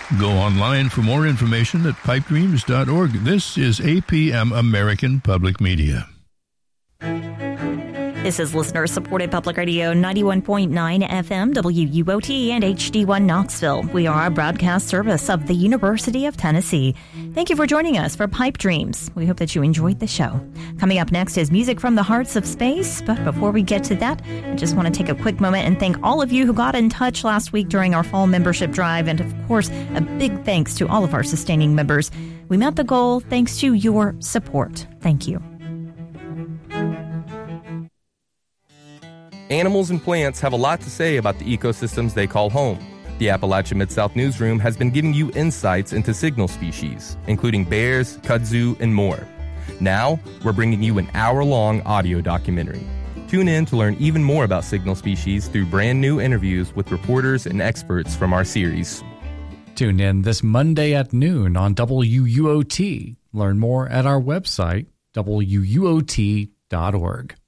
Go online for more information at pipedreams.org. This is APM American Public Media. This is listener-supported Public Radio 91.9 FM, WUOT, and HD1 Knoxville. We are a broadcast service of the University of Tennessee. Thank you for joining us for Pipe Dreams. We hope that you enjoyed the show. Coming up next is music from the hearts of space. But before we get to that, I just want to take a quick moment and thank all of you who got in touch last week during our fall membership drive. And, of course, a big thanks to all of our sustaining members. We met the goal thanks to your support. Thank you. Animals and plants have a lot to say about the ecosystems they call home. The Appalachia Mid-South Newsroom has been giving you insights into signal species, including bears, kudzu, and more. Now, we're bringing you an hour-long audio documentary. Tune in to learn even more about signal species through brand new interviews with reporters and experts from our series. Tune in this Monday at noon on WUOT. Learn more at our website, WUOT.org.